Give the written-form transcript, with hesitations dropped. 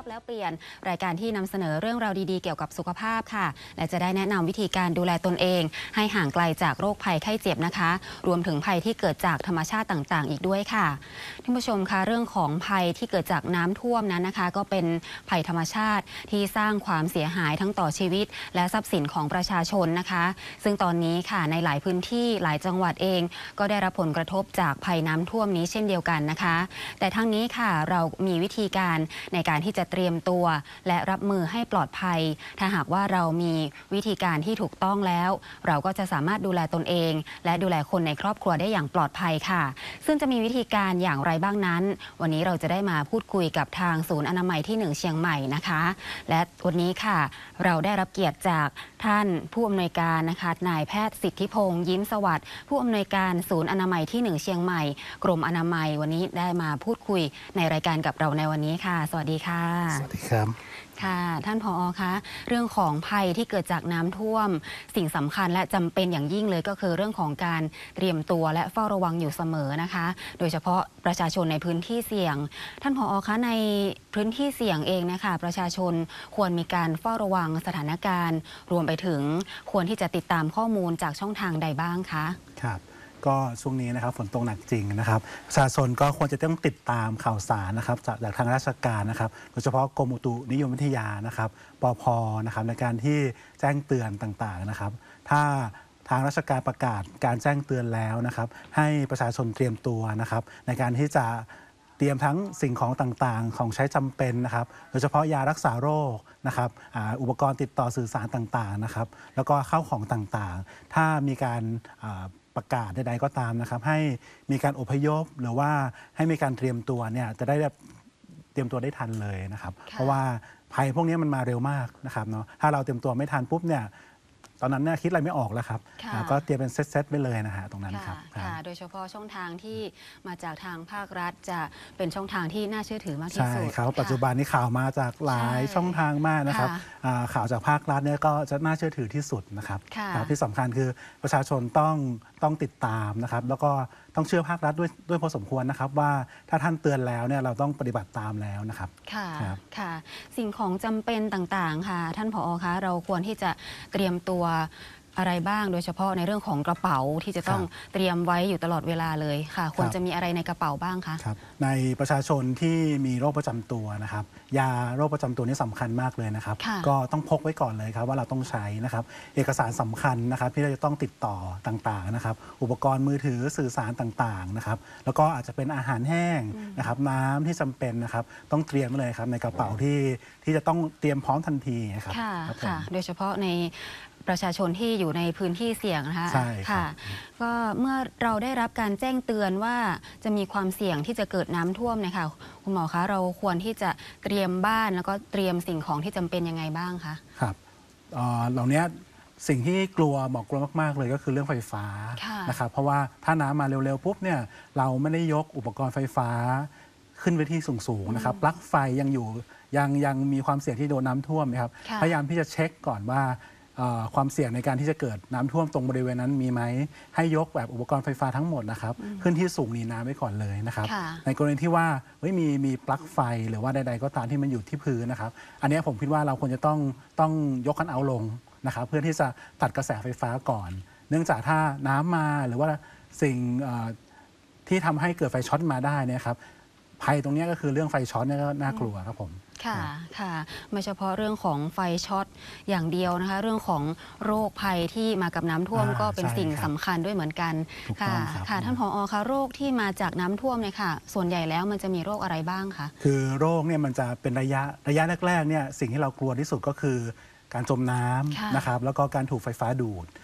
แล้วเปลี่ยนรายการที่นำเสนอเรื่องราวดีๆเกี่ยวกับสุขภาพค่ะและจะได้แนะนำวิธีการดูแลตนเองให้ห่างไกลจากโรคภัยไข้เจ็บนะคะรวมถึงภัยที่เกิดจากธรรมชาติต่างๆอีกด้วยค่ะท่านผู้ชมคะเรื่องของภัยที่เกิดจากน้ำท่วมนั้นนะคะก็เป็นภัยธรรมชาติที่สร้างความเสียหายทั้งต่อชีวิตและทรัพย์สินของประชาชนนะคะซึ่งตอนนี้ค่ะในหลายพื้นที่หลายจังหวัดเองก็ได้รับผลกระทบจากภัยน้ำท่วมนี้เช่นเดียวกันนะคะแต่ทั้งนี้ค่ะเรามีวิธีการในการที่จะเตรียมตัวและรับมือให้ปลอดภัยถ้าหากว่าเรามีวิธีการที่ถูกต้องแล้วเราก็จะสามารถดูแลตนเองและดูแลคนในครอบครัวได้อย่างปลอดภัยค่ะซึ่งจะมีวิธีการอย่างไรบ้างนั้นวันนี้เราจะได้มาพูดคุยกับทางศูนย์อนามัยที่1เชียงใหม่นะคะและวันนี้ค่ะเราได้รับเกียรติจากท่านผู้อำนวยการนะคะนายแพทย์สิทธิพงษ์ยิ้มสวัสดิ์ผู้อำนวยการศูนย์อนามัยที่1เชียงใหม่กรมอนามัยวันนี้ได้มาพูดคุยในรายการกับเราในวันนี้ค่ะสวัสดีค่ะสวัสดีครับค่ะท่านผอ.คะเรื่องของภัยที่เกิดจากน้ำท่วมสิ่งสำคัญและจำเป็นอย่างยิ่งเลยก็คือเรื่องของการเตรียมตัวและเฝ้าระวังอยู่เสมอนะคะโดยเฉพาะประชาชนในพื้นที่เสี่ยงท่านผอ.คะในพื้นที่เสี่ยงเองนะคะประชาชนควรมีการเฝ้าระวังสถานการณ์รวมไปถึงควรที่จะติดตามข้อมูลจากช่องทางใดบ้างคะครับก็ช่วงนี้นะครับฝนตกหนักจริงนะครับประชาชนก็ควรจะต้องติดตามข่าวสารนะครับจากทางราชการนะครับโดยเฉพาะกรมอุตุนิยมวิทยานะครับปภ.นะครับในการที่แจ้งเตือนต่างๆนะครับถ้าทางราชการประกาศการแจ้งเตือนแล้วนะครับให้ประชาชนเตรียมตัวนะครับในการที่จะเตรียมทั้งสิ่งของต่างๆของใช้จำเป็นนะครับโดยเฉพาะยารักษาโรคนะครับอุปกรณ์ติดต่อสื่อสารต่างๆนะครับแล้วก็ข้าวของต่างๆถ้ามีการประกาศใดๆก็ตามนะครับให้มีการอพยพหรือว่าให้มีการเตรียมตัวเนี่ยจะได้เตรียมตัวได้ทันเลยนะครับเพราะว่าภัยพวกนี้มันมาเร็วมากนะครับเนาะถ้าเราเตรียมตัวไม่ทันปุ๊บเนี่ยตอนนั้นเนี่ยคิดอะไรไม่ออกแล้วครับก็เตรียมเป็นเซตๆไปเลยนะฮะตรงนั้นครับโดยเฉพาะช่องทางที่มาจากทางภาครัฐจะเป็นช่องทางที่น่าเชื่อถือมากที่สุดใช่ครับปัจจุบันนี้ข่าวมาจากหลายช่องทางมากนะครับข่าวจากภาครัฐเนี่ยก็จะน่าเชื่อถือที่สุดนะครับที่สำคัญคือประชาชนต้องติดตามนะครับแล้วก็ต้องเชื่อภาครัฐด้วยพอสมควรนะครับว่าถ้าท่านเตือนแล้วเนี่ยเราต้องปฏิบัติตามแล้วนะครับค่ะสิ่งของจำเป็นต่างๆค่ะท่านผอ.คะเราควรที่จะเตรียมตัวอะไรบ้างโดยเฉพาะในเรื่องของกระเป๋าที่จะต้องเตรียมไว้อยู่ตลอดเวลาเลยค่ะควรจะมีอะไรในกระเป๋าบ้างคะครับในประชาชนที่มีโรคประจำตัวนะครับยาโรคประจำตัวนี่สำคัญมากเลยนะครับก็ต้องพกไว้ก่อนเลยครับว่าเราต้องใช้นะครับเอกสารสำคัญนะครับที่เราจะต้องติดต่อต่างๆนะครับอุปกรณ์มือถือสื่อสารต่างๆนะครับแล้วก็อาจจะเป็นอาหารแห้งนะครับน้ำที่จำเป็นนะครับต้องเตรียมไว้เลยครับในกระเป๋าที่จะต้องเตรียมพร้อมทันทีครับโดยเฉพาะในประชาชนที่อยู่ในพื้นที่เสี่ยงนะคะใช่ค่ะก็เมื่อเราได้รับการแจ้งเตือนว่าจะมีความเสี่ยงที่จะเกิดน้ำท่วมเนี่ยค่ะคุณหมอคะเราควรที่จะเตรียมบ้านแล้วก็เตรียมสิ่งของที่จำเป็นยังไงบ้างคะครับเหล่านี้สิ่งที่กลัวมากๆเลยก็คือเรื่องไฟฟ้านะครับเพราะว่าถ้าน้ำมาเร็วๆปุ๊บเนี่ยเราไม่ได้ยกอุปกรณ์ไฟฟ้าขึ้นไปที่สูงๆนะครับปลั๊กไฟยังอยู่ยังมีความเสี่ยงที่โดนน้ำท่วมนะครับพยายามที่จะเช็คก่อนว่าความเสี่ยงในการที่จะเกิดน้ำท่วมตรงบริเวณนั้นมีไหมให้ยกแบบอุปกรณ์ไฟฟ้าทั้งหมดนะครับขึ้นที่สูงหนีน้ำไว้ก่อนเลยนะครับในกรณีที่ว่ามีปลั๊กไฟหรือว่าใดๆก็ตามที่มันอยู่ที่พื้นนะครับอันนี้ผมคิดว่าเราควรจะต้องยกคันเอาท์ลงนะครับเพื่อที่จะตัดกระแสไฟฟ้าก่อน เนื่องจากถ้าน้ำมาหรือว่าสิ่งที่ทำให้เกิดไฟช็อตมาได้เนี่ยครับภัยตรงนี้ก็คือเรื่องไฟช็อตเนี่ยก็น่ากลัวครับผมค่ะไม่เฉพาะเรื่องของไฟช็อตอย่างเดียวนะคะเรื่องของโรคภัยที่มากับน้ำท่วมก็เป็นสิ่งสำคัญด้วยเหมือนกันค่ะท่านผอ.คะโรคที่มาจากน้ำท่วมเนี่ยค่ะส่วนใหญ่แล้วมันจะมีโรคอะไรบ้างคะคือโรคเนี่ยมันจะเป็นระยะแรกๆเนี่ยสิ่งที่เรากลัวที่สุดก็คือการจมน้ำนะครับแล้วก็การถูกไฟฟ้าดูด